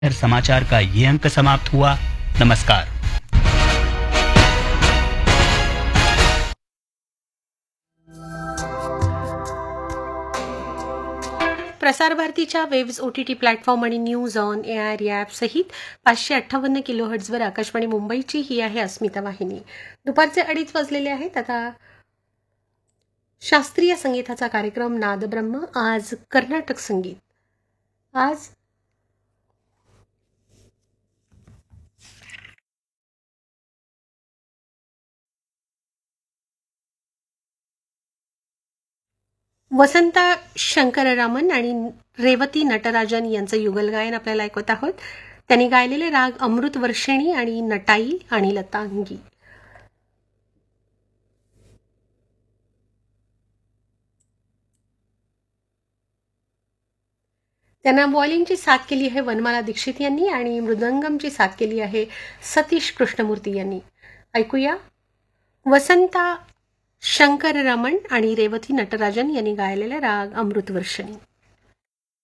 समाचार का ये अंक समाप्त हुआ। नमस्कार। प्रसार भारतीच्या वेव्स OTT प्लॅटफॉर्म आणि न्यूज ऑन AIR या ॲपसहित 558 किलोहर्ट्झवर आकाशवाणी मुंबईची ही आहे अस्मिता वाहिनी। दुपारचे 2:30 वाजलेले आहेत। आता शास्त्रीय संगीताचा कार्यक्रम नादब्रह्म, आज कर्नाटक संगीत। आज वसंता शंकररामन आणि रेवती नटराजन यांचं युगलगायन आपल्याला ऐकत आहोत। त्यांनी गायलेले राग अमृतवर्षिणी आणि नटाई आणि लतांगी। त्यांना व्हायोलिनची साथ केली आहे वनमाला दीक्षित यांनी आणि मृदंगमची साथ केली आहे सतीश कृष्णमूर्ती यांनी। ऐकूया वसंता शंकररमण आणि रेवती नटराजन यांनी गायलेले राग अमृतवर्षिणी।